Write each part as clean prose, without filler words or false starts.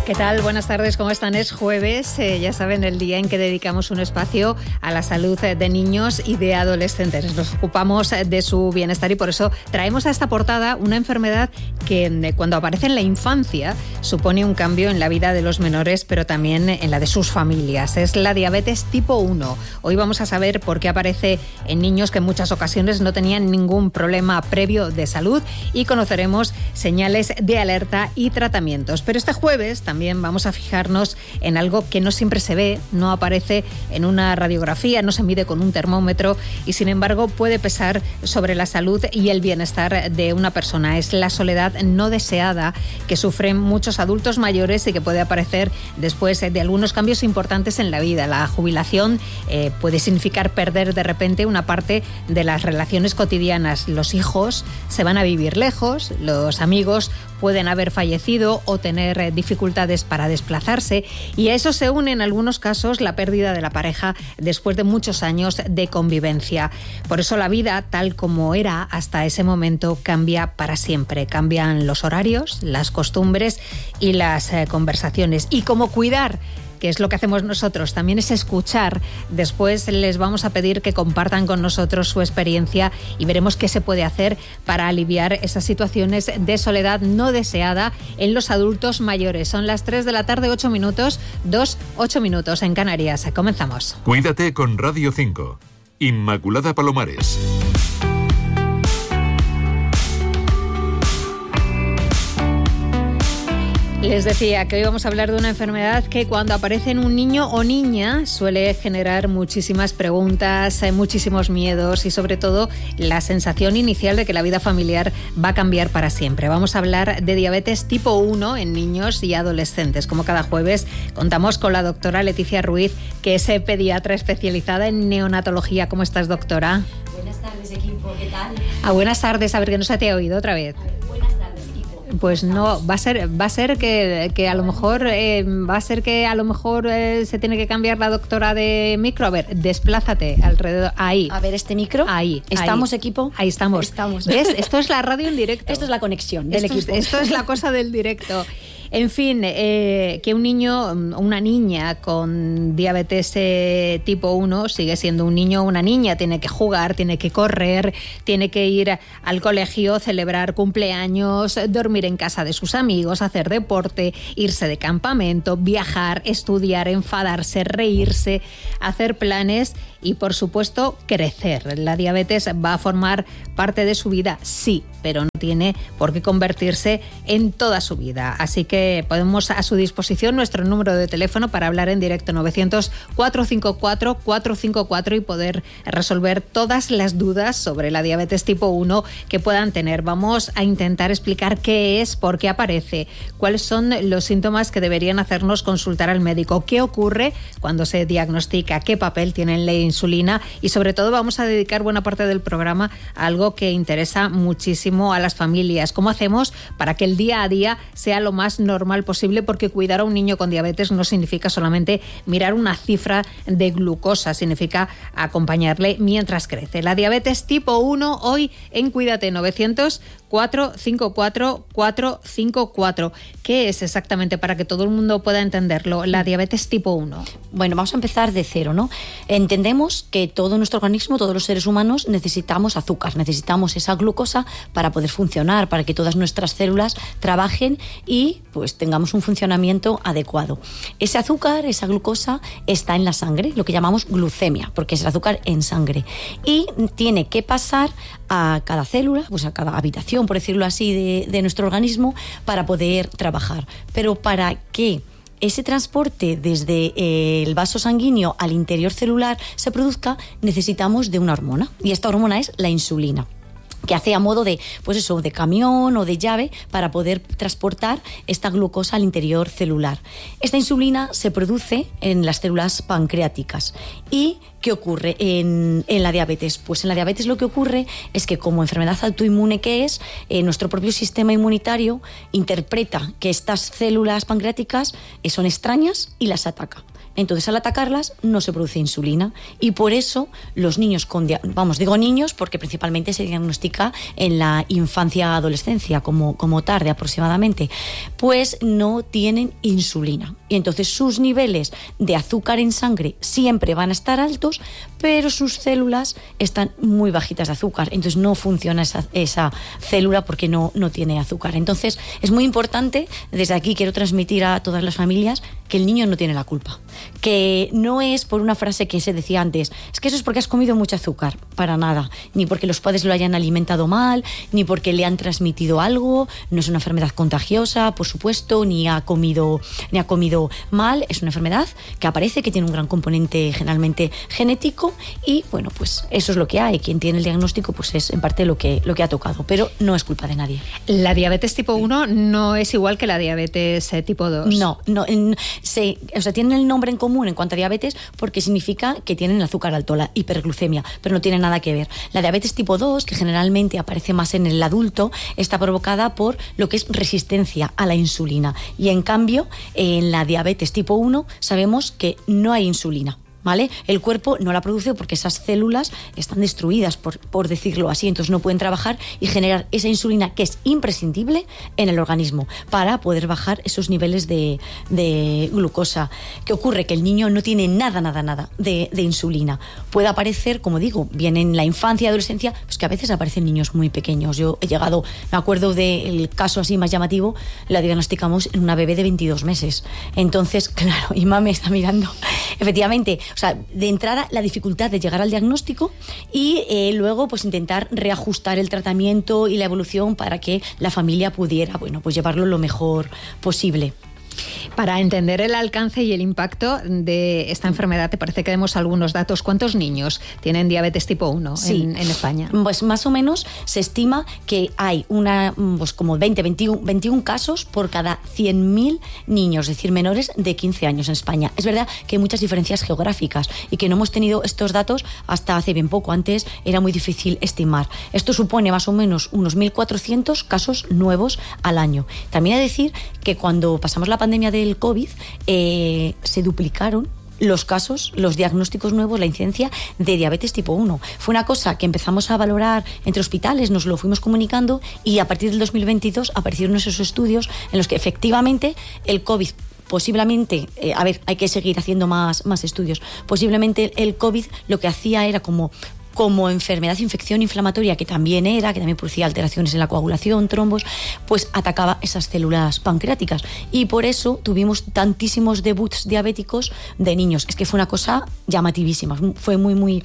¿Qué tal? Buenas tardes, ¿cómo están? Es jueves, ya saben, el día en que dedicamos un espacio a la salud de niños y de adolescentes. Nos ocupamos de su bienestar y por eso traemos a esta portada una enfermedad que cuando aparece en la infancia supone un cambio en la vida de los menores, pero también en la de sus familias. Es la diabetes tipo 1. Hoy vamos a saber por qué aparece en niños que en muchas ocasiones no tenían ningún problema previo de salud y conoceremos señales de alerta y tratamientos. Pero este jueves también vamos a fijarnos en algo que no siempre se ve, no aparece en una radiografía, no se mide con un termómetro y sin embargo puede pesar sobre la salud y el bienestar de una persona. Es la soledad no deseada que sufren muchos adultos mayores y que puede aparecer después de algunos cambios importantes en la vida. La jubilación puede significar perder de repente una parte de las relaciones cotidianas. Los hijos se van a vivir lejos, los amigos pueden haber fallecido o tener dificultades para desplazarse y a eso se une en algunos casos la pérdida de la pareja después de muchos años de convivencia. Por eso la vida, tal como era hasta ese momento, cambia para siempre. Cambian los horarios, las costumbres y las conversaciones. Y cómo cuidar, que es lo que hacemos nosotros, también es escuchar. Después les vamos a pedir que compartan con nosotros su experiencia y veremos qué se puede hacer para aliviar esas situaciones de soledad no deseada en los adultos mayores. Son las 3 de la tarde, 8 minutos, 8 minutos en Canarias. Comenzamos. Cuídate con Radio 5. Inmaculada Palomares. Les decía que hoy vamos a hablar de una enfermedad que cuando aparece en un niño o niña suele generar muchísimas preguntas, muchísimos miedos y sobre todo la sensación inicial de que la vida familiar va a cambiar para siempre. Vamos a hablar de diabetes tipo 1 en niños y adolescentes. Como cada jueves contamos con la doctora Leticia Ruiz, que es pediatra especializada en neonatología. ¿Cómo estás, doctora? Buenas tardes, equipo. ¿Qué tal? Buenas tardes. A ver, que no se te ha oído otra vez. Pues no, va a ser que a lo mejor se tiene que cambiar la doctora de micro. A ver, desplázate alrededor, ahí. A ver, este micro. Ahí. ¿Estamos, ahí. equipo? Ahí estamos. ¿Ves? Esto es la radio en directo. Esto es la conexión del equipo. Esto es la cosa del directo. En fin, que un niño, una niña con diabetes tipo 1 sigue siendo un niño o una niña. Tiene que jugar, tiene que correr, tiene que ir al colegio, celebrar cumpleaños, dormir en casa de sus amigos, hacer deporte, irse de campamento, viajar, estudiar, enfadarse, reírse, hacer planes y, por supuesto, crecer. La diabetes va a formar parte de su vida, sí, pero no tiene por qué convertirse en toda su vida. Así que ponemos a su disposición nuestro número de teléfono para hablar en directo, 900-454-454, y poder resolver todas las dudas sobre la diabetes tipo 1 que puedan tener. Vamos a intentar explicar qué es, por qué aparece, cuáles son los síntomas que deberían hacernos consultar al médico, qué ocurre cuando se diagnostica, qué papel tiene la insulina y sobre todo vamos a dedicar buena parte del programa a algo que interesa muchísimo a las familias. ¿Cómo hacemos para que el día a día sea lo más normal posible? Porque cuidar a un niño con diabetes no significa solamente mirar una cifra de glucosa, significa acompañarle mientras crece. La diabetes tipo 1 hoy en Cuídate, 900-454-454. ¿Qué es exactamente, para que todo el mundo pueda entenderlo, la diabetes tipo 1? Bueno, vamos a empezar de cero, ¿no? Entendemos que todo nuestro organismo, todos los seres humanos, necesitamos azúcar, necesitamos esa glucosa para poder funcionar, para que todas nuestras células trabajen y pues tengamos un funcionamiento adecuado. Ese azúcar, esa glucosa, está en la sangre, lo que llamamos glucemia, porque es el azúcar en sangre. Y tiene que pasar a cada célula, pues a cada habitación, por decirlo así, de nuestro organismo para poder trabajar. Pero para que ese transporte desde el vaso sanguíneo al interior celular se produzca, necesitamos de una hormona. Y esta hormona es la insulina, que hace a modo de, pues eso, de camión o de llave para poder transportar esta glucosa al interior celular. Esta insulina se produce en las células pancreáticas. ¿Y qué ocurre en la diabetes? Pues en la diabetes lo que ocurre es que, como enfermedad autoinmune que es, nuestro propio sistema inmunitario interpreta que estas células pancreáticas son extrañas y las ataca. Entonces, al atacarlas, no se produce insulina. Y por eso los niños digo niños porque principalmente se diagnostica en la infancia adolescencia, como tarde aproximadamente, pues no tienen insulina. Y entonces sus niveles de azúcar en sangre siempre van a estar altos, pero sus células están muy bajitas de azúcar. Entonces no funciona esa célula porque no tiene azúcar. Entonces es muy importante, desde aquí quiero transmitir a todas las familias que el niño no tiene la culpa. Que no es por una frase que se decía antes, es que eso es porque has comido mucho azúcar. Para nada. Ni porque los padres lo hayan alimentado mal, ni porque le han transmitido algo. No es una enfermedad contagiosa, por supuesto, ni ha comido mal. Es una enfermedad que aparece, que tiene un gran componente generalmente genético y, bueno, pues eso es lo que hay. Quien tiene el diagnóstico pues es en parte lo que ha tocado, pero no es culpa de nadie. ¿La diabetes tipo 1 no es igual que la diabetes tipo 2? No, tienen el nombre en común en cuanto a diabetes porque significa que tienen el azúcar alto, la hiperglucemia, pero no tiene nada que ver. La diabetes tipo 2, que generalmente aparece más en el adulto, está provocada por lo que es resistencia a la insulina. Y en cambio, en la diabetes tipo 1 sabemos que no hay insulina. ¿Vale? El cuerpo no la produce porque esas células están destruidas, por decirlo así, entonces no pueden trabajar y generar esa insulina que es imprescindible en el organismo para poder bajar esos niveles de glucosa. ¿Qué ocurre? Que el niño no tiene nada de insulina. Puede aparecer, como digo, bien en la infancia y adolescencia, pues que a veces aparecen niños muy pequeños. Yo he llegado, me acuerdo del caso así más llamativo, la diagnosticamos en una bebé de 22 meses. Entonces, claro, Ima me está mirando. Efectivamente, o sea, de entrada la dificultad de llegar al diagnóstico y luego pues intentar reajustar el tratamiento y la evolución para que la familia pudiera, bueno, pues llevarlo lo mejor posible. Para entender el alcance y el impacto de esta enfermedad, ¿te parece que demos algunos datos? ¿Cuántos niños tienen diabetes tipo 1 en España? Pues más o menos se estima que hay como 21 casos por cada 100.000 niños, es decir, menores de 15 años en España. Es verdad que hay muchas diferencias geográficas y que no hemos tenido estos datos hasta hace bien poco. Antes era muy difícil estimar. Esto supone más o menos unos 1.400 casos nuevos al año. También he de decir que cuando pasamos la pandemia del COVID, se duplicaron los casos, los diagnósticos nuevos, la incidencia de diabetes tipo 1. Fue una cosa que empezamos a valorar entre hospitales, nos lo fuimos comunicando y a partir del 2022 aparecieron esos estudios en los que efectivamente el COVID posiblemente, hay que seguir haciendo más estudios, posiblemente el COVID lo que hacía era como enfermedad, infección inflamatoria, que también producía alteraciones en la coagulación, trombos, pues atacaba esas células pancreáticas. Y por eso tuvimos tantísimos debuts diabéticos de niños. Es que fue una cosa llamativísima, fue muy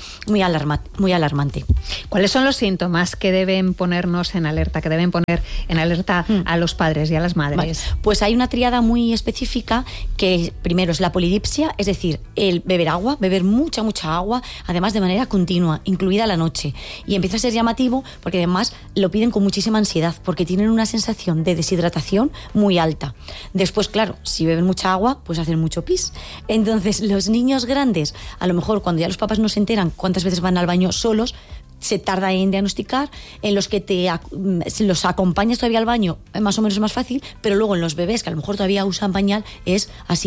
alarmante. ¿Cuáles son los síntomas que deben ponernos en alerta, que deben poner en alerta a los padres y a las madres? Vale. Pues hay una tríada muy específica que primero es la polidipsia, es decir, el beber mucha agua, además de manera continua, incluida la noche, y empieza a ser llamativo porque además lo piden con muchísima ansiedad porque tienen una sensación de deshidratación muy alta. Después, claro, si beben mucha agua, pues hacen mucho pis. Entonces los niños grandes, a lo mejor cuando ya los papás no se enteran cuántas veces van al baño solos, se tarda en diagnosticar. En los que los acompañas todavía al baño, más o menos es más fácil, pero luego en los bebés que a lo mejor todavía usan pañal, es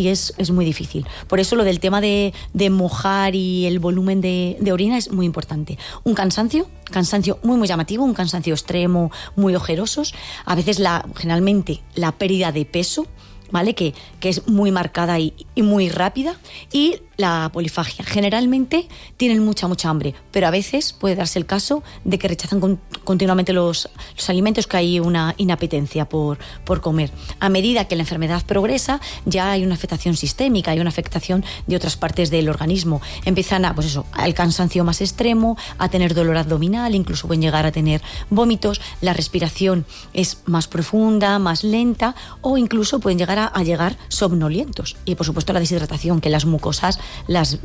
muy difícil. Por eso lo del tema de mojar y el volumen de orina es muy importante. Un cansancio muy llamativo, un cansancio extremo, muy ojerosos. A veces generalmente la pérdida de peso, ¿vale? Que es muy marcada y muy rápida. Y la polifagia. Generalmente tienen mucha hambre, pero a veces puede darse el caso de que rechazan continuamente los alimentos, que hay una inapetencia por comer. A medida que la enfermedad progresa, ya hay una afectación sistémica, hay una afectación de otras partes del organismo. Empiezan al cansancio más extremo, a tener dolor abdominal, incluso pueden llegar a tener vómitos, la respiración es más profunda, más lenta, o incluso pueden llegar a llegar somnolientos. Y por supuesto la deshidratación, que las mucosas las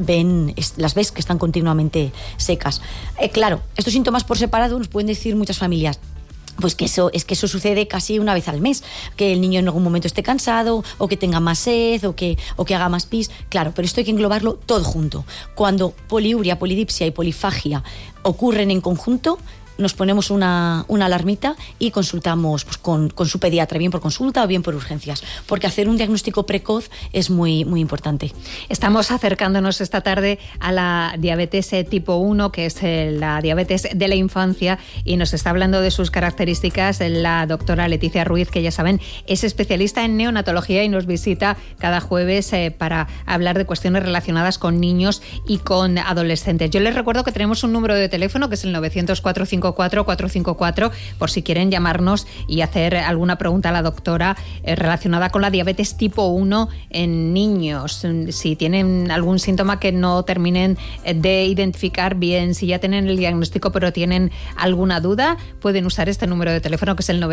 ves que están continuamente secas. Claro, estos síntomas por separado nos pueden decir muchas familias, pues que eso sucede casi una vez al mes, que el niño en algún momento esté cansado, o que tenga más sed, o que haga más pis. Claro, pero esto hay que englobarlo todo junto. Cuando poliuria, polidipsia y polifagia ocurren en conjunto, nos ponemos una alarmita y consultamos pues, con su pediatra, bien por consulta o bien por urgencias, porque hacer un diagnóstico precoz es muy, muy importante. Estamos acercándonos esta tarde a la diabetes tipo 1, que es la diabetes de la infancia, y nos está hablando de sus características la doctora Leticia Ruiz, que ya saben, es especialista en neonatología y nos visita cada jueves para hablar de cuestiones relacionadas con niños y con adolescentes. Yo les recuerdo que tenemos un número de teléfono que es el 900-454-454 por si quieren llamarnos y hacer alguna pregunta a la doctora relacionada con la diabetes tipo 1 en niños. Si tienen algún síntoma que no terminen de identificar bien, si ya tienen el diagnóstico pero tienen alguna duda, pueden usar este número de teléfono que es el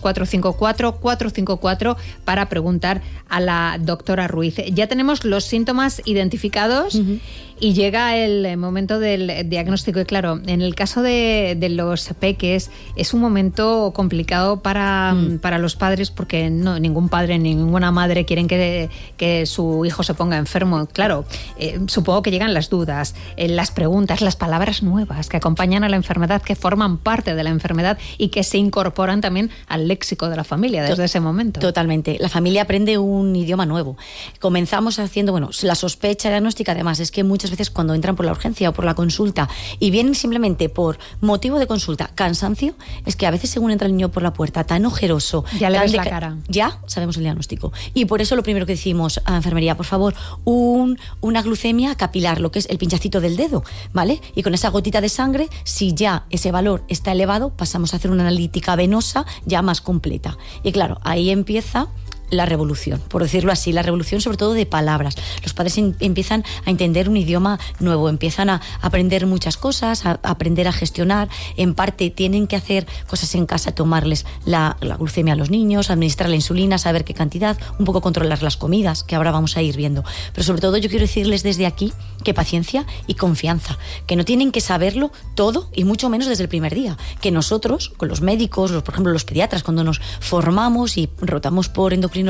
900-454-454 para preguntar a la doctora Ruiz. Ya tenemos los síntomas identificados. Y llega el momento del diagnóstico. Y claro, en el caso de los peques es un momento complicado para los padres, porque no, ningún padre ni ninguna madre quieren que su hijo se ponga enfermo. Claro, supongo que llegan las dudas, las preguntas, las palabras nuevas que acompañan a la enfermedad, que forman parte de la enfermedad y que se incorporan también al léxico de la familia desde ese momento. Totalmente. La familia aprende un idioma nuevo. Comenzamos haciendo, la sospecha diagnóstica, además, es que muchas veces cuando entran por la urgencia o por la consulta y vienen simplemente por motivo de consulta, cansancio, es que a veces según entra el niño por la puerta tan ojeroso, ya le ves la cara, ya sabemos el diagnóstico. Y por eso lo primero que decimos a enfermería, por favor, una glucemia capilar, lo que es el pinchacito del dedo, ¿vale? Y con esa gotita de sangre, si ya ese valor está elevado, pasamos a hacer una analítica venosa ya más completa. Y claro, ahí empieza la revolución, por decirlo así, la revolución sobre todo de palabras. Los padres empiezan a entender un idioma nuevo, empiezan a aprender muchas cosas, a aprender a gestionar. En parte tienen que hacer cosas en casa, tomarles la glucemia a los niños, administrar la insulina, saber qué cantidad, un poco controlar las comidas, que ahora vamos a ir viendo. Pero sobre todo yo quiero decirles desde aquí que paciencia y confianza, que no tienen que saberlo todo y mucho menos desde el primer día, que nosotros, con los médicos, por ejemplo los pediatras, cuando nos formamos y rotamos por endocrinología,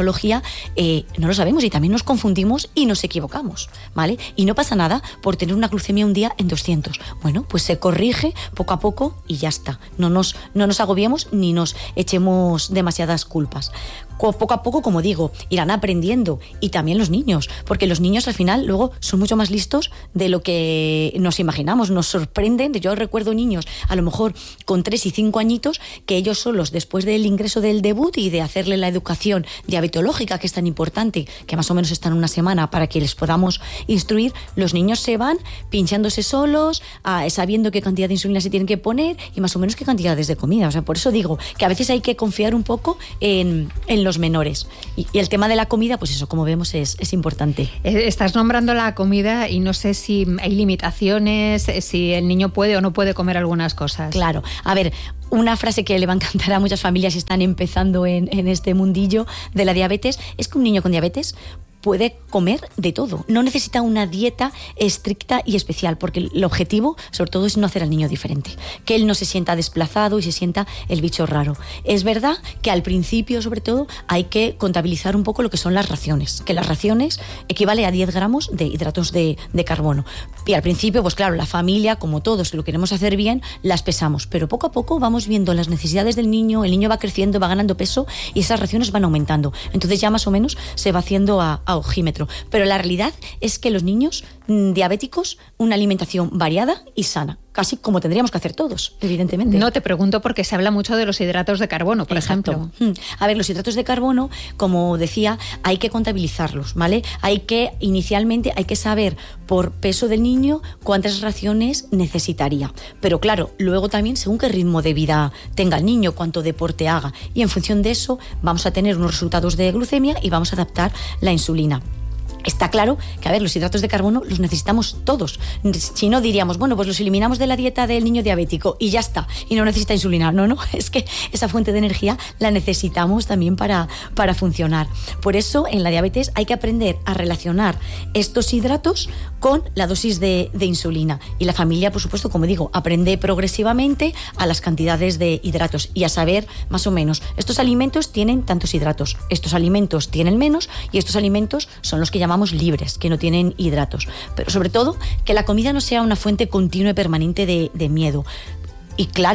no lo sabemos y también nos confundimos y nos equivocamos, ¿vale? Y no pasa nada por tener una glucemia un día en 200. Bueno, pues se corrige poco a poco y ya está. No nos agobiemos ni nos echemos demasiadas culpas. Poco a poco, como digo, irán aprendiendo, y también los niños, porque los niños al final luego son mucho más listos de lo que nos imaginamos, nos sorprenden. Yo recuerdo niños a lo mejor con 3 y 5 añitos que ellos solos, después del ingreso del debut y de hacerle la educación diabetológica, que es tan importante, que más o menos están una semana para que les podamos instruir, los niños se van pinchándose solos, sabiendo qué cantidad de insulina se tienen que poner y más o menos qué cantidades de comida. O sea, por eso digo que a veces hay que confiar un poco en los menores. Y el tema de la comida, pues eso, como vemos, es importante. Estás nombrando la comida y no sé si hay limitaciones, si el niño puede o no puede comer algunas cosas. Claro. A ver, una frase que le va a encantar a muchas familias que están empezando en este mundillo de la diabetes es que un niño con diabetes puede comer de todo. No necesita una dieta estricta y especial, porque el objetivo, sobre todo, es no hacer al niño diferente. Que él no se sienta desplazado y se sienta el bicho raro. Es verdad que al principio, sobre todo, hay que contabilizar un poco lo que son las raciones. Que las raciones equivale a 10 gramos de hidratos de carbono. Y al principio, pues claro, la familia, como todos, si lo queremos hacer bien, las pesamos. Pero poco a poco vamos viendo las necesidades del niño, el niño va creciendo, va ganando peso y esas raciones van aumentando. Entonces ya más o menos se va haciendo a ojímetro. Pero la realidad es que los niños diabéticos, una alimentación variada y sana, casi como tendríamos que hacer todos, evidentemente. No, te pregunto porque se habla mucho de los hidratos de carbono, por ejemplo. A ver, los hidratos de carbono, como decía, hay que contabilizarlos, ¿vale? Inicialmente hay que saber por peso del niño cuántas raciones necesitaría. Pero claro, luego también según qué ritmo de vida tenga el niño, cuánto deporte haga. Y en función de eso vamos a tener unos resultados de glucemia y vamos a adaptar la insulina. Está claro que, a ver, los hidratos de carbono los necesitamos todos. Si no, diríamos, bueno, pues los eliminamos de la dieta del niño diabético y ya está, y no necesita insulina. No, es que esa fuente de energía la necesitamos también para funcionar. Por eso, en la diabetes hay que aprender a relacionar estos hidratos con la dosis de insulina. Y la familia, por supuesto, como digo, aprende progresivamente a las cantidades de hidratos y a saber, más o menos, estos alimentos tienen tantos hidratos, estos alimentos tienen menos y estos alimentos son los que llamamos libres, que no tienen hidratos. Pero sobre todo, que la comida no sea una fuente continua y permanente de miedo. Y claro,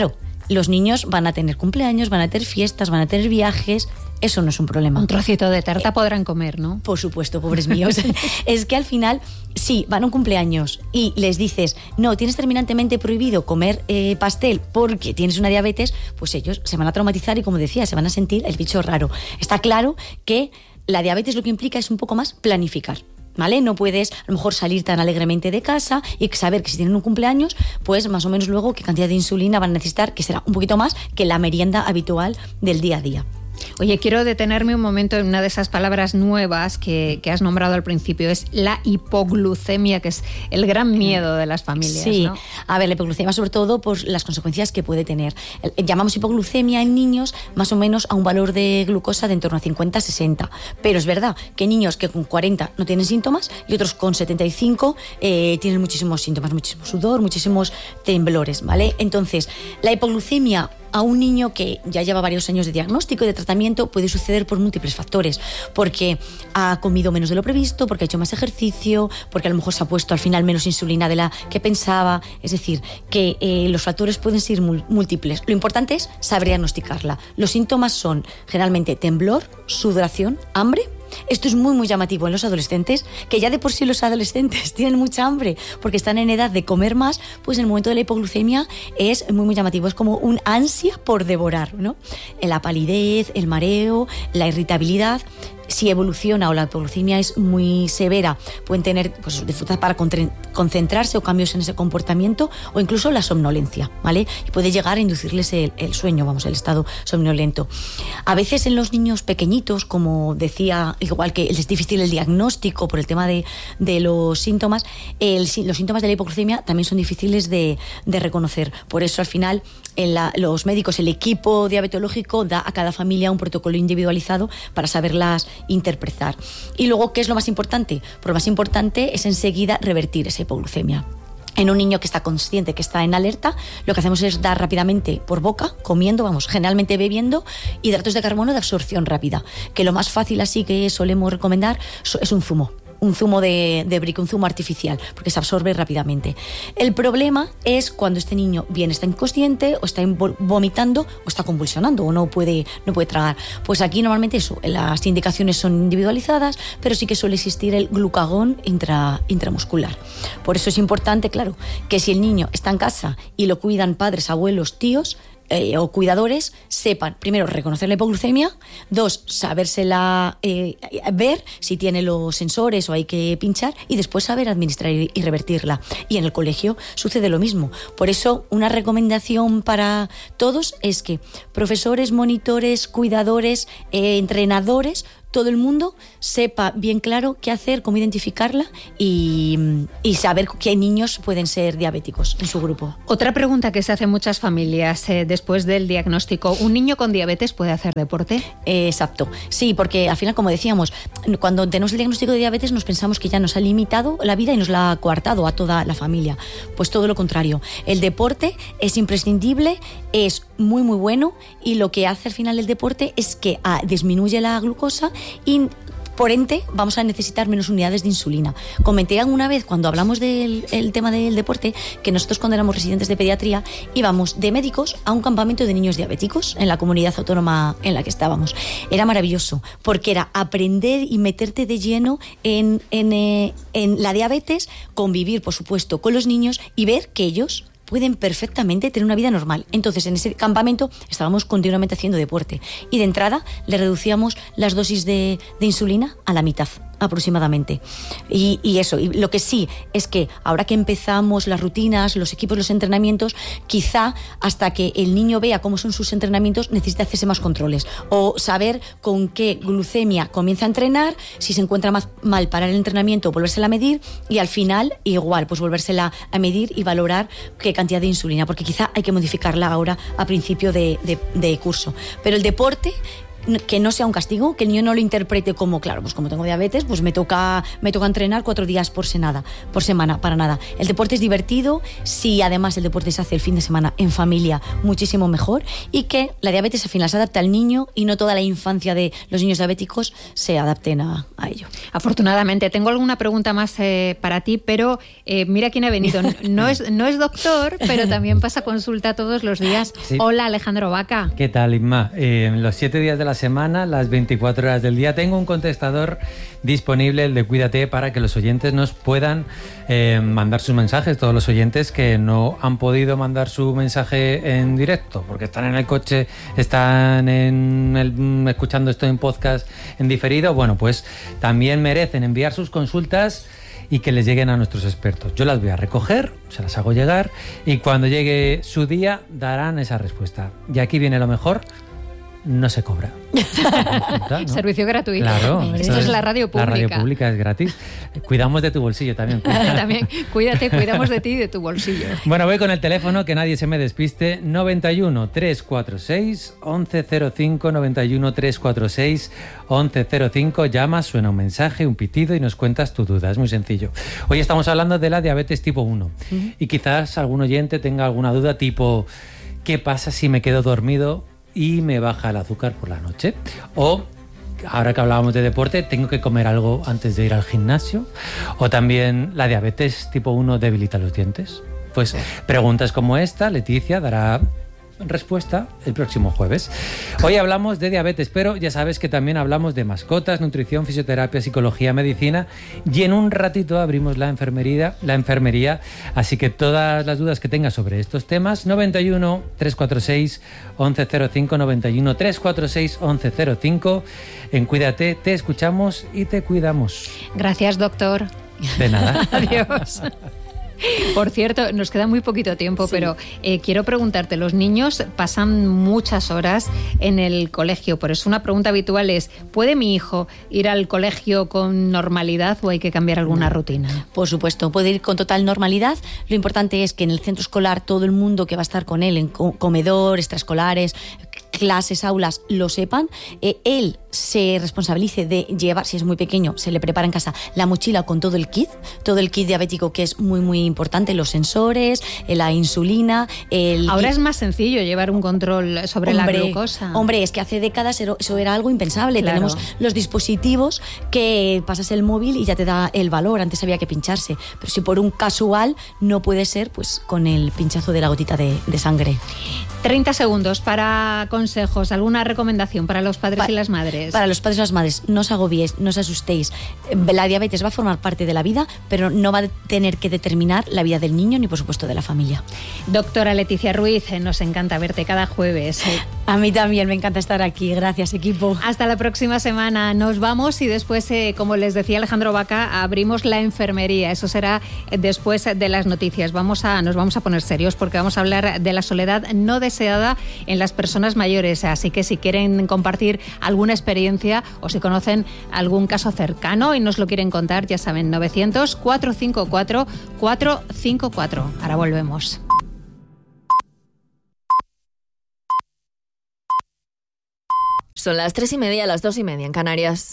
Los niños van a tener cumpleaños, van a tener fiestas, van a tener viajes. Eso no es un problema. Un trocito de tarta podrán comer, ¿no? Por supuesto, pobres míos. Es que al final, sí, van a un cumpleaños y les dices, no, tienes terminantemente prohibido comer pastel porque tienes una diabetes, pues ellos se van a traumatizar y, como decía, se van a sentir el bicho raro. Está claro que la diabetes lo que implica es un poco más planificar, ¿vale? No puedes a lo mejor salir tan alegremente de casa y saber que si tienen un cumpleaños, pues más o menos luego qué cantidad de insulina van a necesitar, que será un poquito más que la merienda habitual del día a día. Oye, quiero detenerme un momento en una de esas palabras nuevas que has nombrado al principio, es la hipoglucemia, que es el gran miedo de las familias. Sí, ¿no? A ver, la hipoglucemia sobre todo por las consecuencias que puede tener. Llamamos hipoglucemia en niños más o menos a un valor de glucosa de en torno a 50-60, pero es verdad que hay niños que con 40 no tienen síntomas y otros con 75 tienen muchísimos síntomas, muchísimo sudor, muchísimos temblores, ¿vale? Entonces, la hipoglucemia a un niño que ya lleva varios años de diagnóstico y de tratamiento puede suceder por múltiples factores, porque ha comido menos de lo previsto, porque ha hecho más ejercicio, porque a lo mejor se ha puesto al final menos insulina de la que pensaba. Es decir, que los factores pueden ser múltiples. Lo importante es saber diagnosticarla. Los síntomas son generalmente temblor, sudoración, hambre. Esto es muy llamativo en los adolescentes, que ya de por sí los adolescentes tienen mucha hambre porque están en edad de comer más, pues en el momento de la hipoglucemia es muy llamativo, es como un ansia por devorar, ¿no? La palidez, el mareo, la irritabilidad. Si evoluciona o la hipoglucemia es muy severa, pueden tener pues, dificultad para concentrarse o cambios en ese comportamiento o incluso la somnolencia, ¿vale? Y puede llegar a inducirles el sueño, el estado somnolento. A veces en los niños pequeñitos, como decía, igual que es difícil el diagnóstico por el tema de los síntomas, los síntomas de la hipoglucemia también son difíciles de reconocer. Por eso al final los médicos, el equipo diabetológico da a cada familia un protocolo individualizado para saberlas interpretar. Y luego, ¿qué es lo más importante? Pues lo más importante es enseguida revertir esa hipoglucemia. En un niño que está consciente, que está en alerta, lo que hacemos es dar rápidamente por boca, comiendo, generalmente bebiendo, hidratos de carbono de absorción rápida, que lo más fácil así que solemos recomendar es un zumo. Un zumo de brique, un zumo artificial, porque se absorbe rápidamente. El problema es cuando este niño bien está inconsciente, o está vomitando, o está convulsionando, o no puede tragar. Pues aquí normalmente las indicaciones son individualizadas, pero sí que suele existir el glucagón intramuscular. Por eso es importante, claro, que si el niño está en casa y lo cuidan padres, abuelos, tíos, o cuidadores, sepan, primero, reconocer la hipoglucemia, 2, sabérsela ver si tiene los sensores o hay que pinchar, y después saber administrar y revertirla. Y en el colegio sucede lo mismo. Por eso, una recomendación para todos es que profesores, monitores, cuidadores, entrenadores, todo el mundo sepa bien claro qué hacer, cómo identificarla y saber qué niños pueden ser diabéticos en su grupo. Otra pregunta que se hacen muchas familias después del diagnóstico: ¿un niño con diabetes puede hacer deporte? Exacto, sí, porque al final, como decíamos, cuando tenemos el diagnóstico de diabetes nos pensamos que ya nos ha limitado la vida y nos la ha coartado a toda la familia. Pues todo lo contrario, el deporte es imprescindible, es muy bueno, y lo que hace al final el deporte es que disminuye la glucosa y por ende vamos a necesitar menos unidades de insulina. Comenté alguna vez cuando hablamos del tema del deporte que nosotros, cuando éramos residentes de pediatría, íbamos de médicos a un campamento de niños diabéticos en la comunidad autónoma en la que estábamos. Era maravilloso porque era aprender y meterte de lleno en la diabetes, convivir por supuesto con los niños y ver que ellos pueden perfectamente tener una vida normal. Entonces, en ese campamento estábamos continuamente haciendo deporte y de entrada le reducíamos las dosis de insulina a la mitad aproximadamente. Y lo que sí es que ahora que empezamos las rutinas, los equipos, los entrenamientos, quizá hasta que el niño vea cómo son sus entrenamientos necesita hacerse más controles o saber con qué glucemia comienza a entrenar, si se encuentra mal parar el entrenamiento, volvérsela a medir, y al final igual, pues volvérsela a medir y valorar qué cantidad de insulina, porque quizá hay que modificarla ahora a principio de curso. Pero el deporte que no sea un castigo, que el niño no lo interprete como, claro, pues como tengo diabetes, pues me toca entrenar 4 días por semana, para nada. El deporte es divertido, si además el deporte se hace el fin de semana en familia, muchísimo mejor, y que la diabetes al final se adapta al niño y no toda la infancia de los niños diabéticos se adapten a ello. Afortunadamente. Tengo alguna pregunta más para ti, pero mira quién ha venido. No es doctor, pero también pasa consulta todos los días. Sí. Hola, Alejandro Vaca. ¿Qué tal, Inma? Los 7 días de la semana, las 24 horas del día, tengo un contestador disponible, el de Cuídate, para que los oyentes nos puedan mandar sus mensajes. Todos los oyentes que no han podido mandar su mensaje en directo, porque están en el coche, están escuchando esto en podcast en diferido, bueno, pues también merecen enviar sus consultas y que les lleguen a nuestros expertos. Yo las voy a recoger, se las hago llegar y cuando llegue su día darán esa respuesta. Y aquí viene lo mejor. No se cobra. ¿No? Servicio gratuito. Claro. Esto es la radio pública. La radio pública es gratis. Cuidamos de tu bolsillo también. También, cuídate, cuidamos de ti y de tu bolsillo. Bueno, voy con el teléfono, que nadie se me despiste. 91 346 1105, 91 346 1105. Llamas, suena un mensaje, un pitido y nos cuentas tu duda. Es muy sencillo. Hoy estamos hablando de la diabetes tipo 1. Y quizás algún oyente tenga alguna duda tipo, ¿qué pasa si me quedo dormido y me baja el azúcar por la noche? O, ahora que hablábamos de deporte, ¿tengo que comer algo antes de ir al gimnasio? O también, ¿la diabetes tipo 1 debilita los dientes? Pues preguntas como esta, Leticia dará respuesta el próximo jueves. Hoy hablamos de diabetes, pero ya sabes que también hablamos de mascotas, nutrición, fisioterapia, psicología, medicina, y en un ratito abrimos la enfermería, así que todas las dudas que tengas sobre estos temas, 91 346 1105, 91 346 1105. En Cuídate te escuchamos y te cuidamos. Gracias, doctor. De nada. Adiós. Por cierto, nos queda muy poquito tiempo, sí. Pero quiero preguntarte, los niños pasan muchas horas en el colegio, por eso una pregunta habitual es, ¿puede mi hijo ir al colegio con normalidad o hay que cambiar alguna rutina? Por supuesto, puede ir con total normalidad. Lo importante es que en el centro escolar todo el mundo que va a estar con él, en comedor, extraescolares, clases, aulas, lo sepan. Él se responsabilice de llevar, si es muy pequeño, se le prepara en casa la mochila con todo el kit diabético, que es muy muy importante, los sensores, la insulina. Ahora es más sencillo llevar un control sobre la glucosa. Hombre, es que hace décadas eso era algo impensable. Claro. Tenemos los dispositivos que pasas el móvil y ya te da el valor. Antes había que pincharse, pero si por un casual no puede ser, pues con el pinchazo de la gotita de sangre. 30 segundos para consejos, alguna recomendación para los padres y las madres. Para los padres y las madres, no os agobiéis, no os asustéis. La diabetes va a formar parte de la vida, pero no va a tener que determinar la vida del niño ni, por supuesto, de la familia. Doctora Leticia Ruiz, nos encanta verte cada jueves. A mí también me encanta estar aquí. Gracias, equipo. Hasta la próxima semana. Nos vamos y después, como les decía Alejandro Vaca, abrimos la enfermería. Eso será después de las noticias. Nos vamos a poner serios porque vamos a hablar de la soledad no deseada en las personas mayores. Así que si quieren compartir alguna experiencia o si conocen algún caso cercano y nos lo quieren contar, ya saben, 900-454-454. Ahora volvemos. Son las 3:30, las 2:30 en Canarias.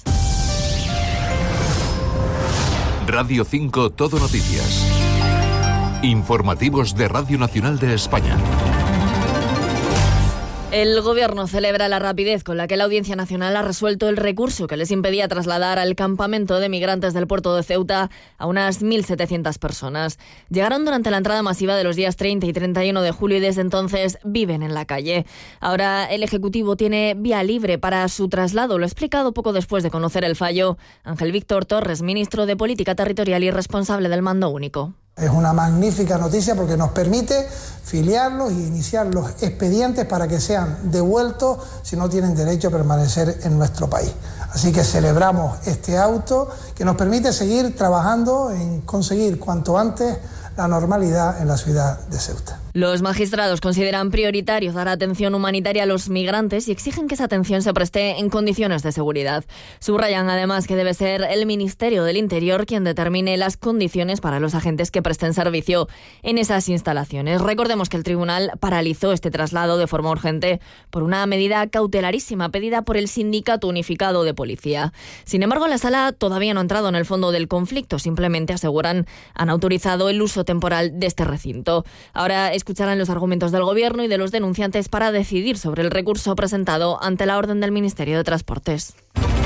Radio 5 Todo Noticias. Informativos de Radio Nacional de España. El Gobierno celebra la rapidez con la que la Audiencia Nacional ha resuelto el recurso que les impedía trasladar al campamento de migrantes del puerto de Ceuta a unas 1.700 personas. Llegaron durante la entrada masiva de los días 30 y 31 de julio y desde entonces viven en la calle. Ahora el Ejecutivo tiene vía libre para su traslado. Lo ha explicado poco después de conocer el fallo Ángel Víctor Torres, ministro de Política Territorial y responsable del Mando Único. Es una magnífica noticia porque nos permite filiarlos y iniciar los expedientes para que sean devueltos si no tienen derecho a permanecer en nuestro país. Así que celebramos este auto que nos permite seguir trabajando en conseguir cuanto antes la normalidad en la ciudad de Ceuta. Los magistrados consideran prioritario dar atención humanitaria a los migrantes y exigen que esa atención se preste en condiciones de seguridad. Subrayan además que debe ser el Ministerio del Interior quien determine las condiciones para los agentes que presten servicio en esas instalaciones. Recordemos que el tribunal paralizó este traslado de forma urgente por una medida cautelarísima pedida por el Sindicato Unificado de Policía. Sin embargo, la sala todavía no ha entrado en el fondo del conflicto, simplemente aseguran han autorizado el uso temporal de este recinto. Ahora escucharán los argumentos del Gobierno y de los denunciantes para decidir sobre el recurso presentado ante la orden del Ministerio de Transportes.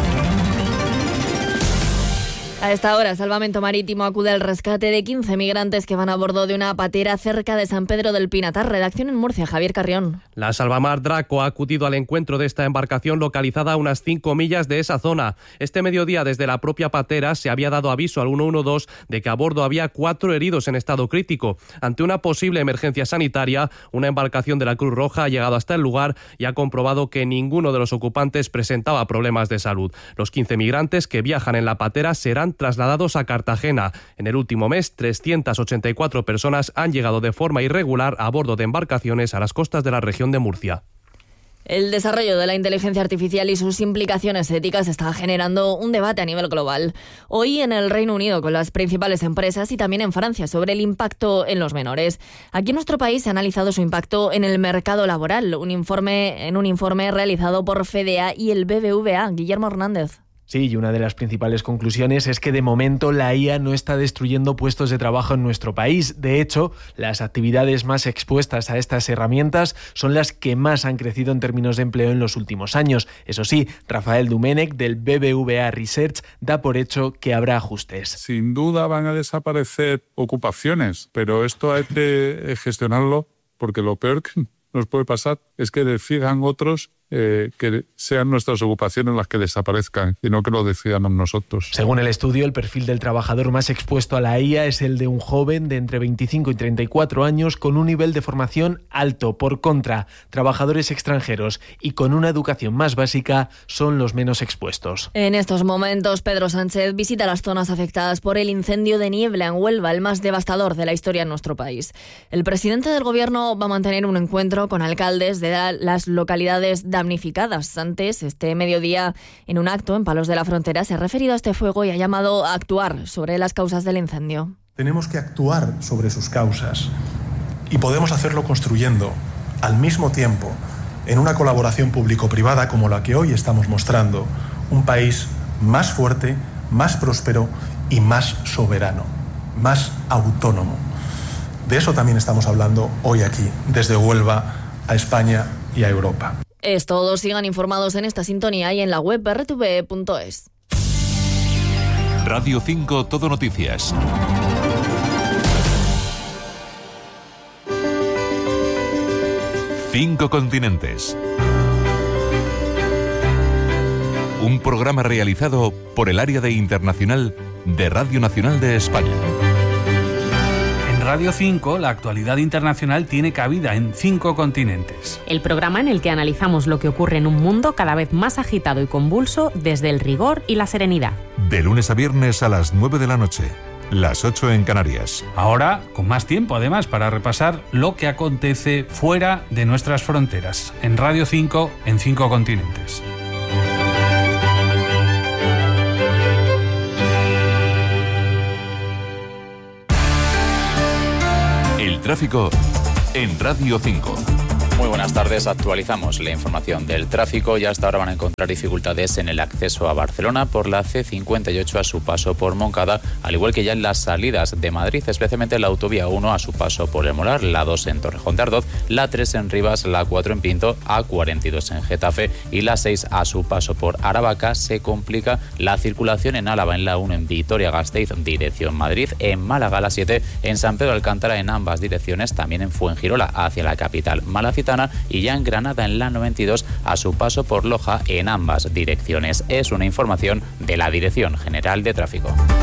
A esta hora, Salvamento Marítimo acude al rescate de 15 migrantes que van a bordo de una patera cerca de San Pedro del Pinatar. Redacción en Murcia, Javier Carrión. La Salvamar Draco ha acudido al encuentro de esta embarcación localizada a unas 5 millas de esa zona. Este mediodía, desde la propia patera, se había dado aviso al 112 de que a bordo había 4 heridos en estado crítico. Ante una posible emergencia sanitaria, una embarcación de la Cruz Roja ha llegado hasta el lugar y ha comprobado que ninguno de los ocupantes presentaba problemas de salud. Los 15 migrantes que viajan en la patera serán trasladados a Cartagena. En el último mes, 384 personas han llegado de forma irregular a bordo de embarcaciones a las costas de la región de Murcia. El desarrollo de la inteligencia artificial y sus implicaciones éticas está generando un debate a nivel global. Hoy en el Reino Unido con las principales empresas y también en Francia sobre el impacto en los menores. Aquí en nuestro país se ha analizado su impacto en el mercado laboral. Un informe realizado por FDA y el BBVA. Guillermo Hernández. Sí, y una de las principales conclusiones es que de momento la IA no está destruyendo puestos de trabajo en nuestro país. De hecho, las actividades más expuestas a estas herramientas son las que más han crecido en términos de empleo en los últimos años. Eso sí, Rafael Domènech del BBVA Research da por hecho que habrá ajustes. Sin duda van a desaparecer ocupaciones, pero esto hay que gestionarlo porque lo peor que nos puede pasar es que decidan otros que sean nuestras ocupaciones las que desaparezcan y no que lo decidamos nosotros. Según el estudio, el perfil del trabajador más expuesto a la IA es el de un joven de entre 25 y 34 años con un nivel de formación alto. Por contra, trabajadores extranjeros y con una educación más básica son los menos expuestos. En estos momentos, Pedro Sánchez visita las zonas afectadas por el incendio de Niebla en Huelva, el más devastador de la historia en nuestro país. El presidente del Gobierno va a mantener un encuentro con alcaldes de las localidades damnificadas. Antes, este mediodía, en un acto en Palos de la Frontera, se ha referido a este fuego y ha llamado a actuar sobre las causas del incendio. Tenemos que actuar sobre sus causas y podemos hacerlo construyendo, al mismo tiempo, en una colaboración público-privada como la que hoy estamos mostrando, un país más fuerte, más próspero y más soberano, más autónomo. De eso también estamos hablando hoy aquí, desde Huelva a España y a Europa. Es todo. Sigan informados en esta sintonía y en la web rtve.es. Radio 5 Todo Noticias. Cinco continentes. Un programa realizado por el área de internacional de Radio Nacional de España. En Radio 5, la actualidad internacional tiene cabida en 5 continentes. El programa en el que analizamos lo que ocurre en un mundo cada vez más agitado y convulso desde el rigor y la serenidad. De lunes a viernes a las 9 de la noche, las 8 en Canarias. Ahora, con más tiempo además para repasar lo que acontece fuera de nuestras fronteras. En Radio 5, en 5 continentes. Tráfico en Radio 5. Muy buenas tardes, actualizamos la información del tráfico y hasta ahora van a encontrar dificultades en el acceso a Barcelona por la C58 a su paso por Moncada, al igual que ya en las salidas de Madrid, especialmente la autovía 1 a su paso por El Molar, la 2 en Torrejón de Ardoz, la 3 en Rivas, la 4 en Pinto, A42 en Getafe y la 6 a su paso por Aravaca. Se complica la circulación en Álava, en la 1 en Vitoria-Gasteiz, dirección Madrid, en Málaga la 7 en San Pedro Alcántara en ambas direcciones, también en Fuengirola hacia la capital malacitana y ya en Granada en la 92 a su paso por Loja en ambas direcciones. Es una información de la Dirección General de Tráfico.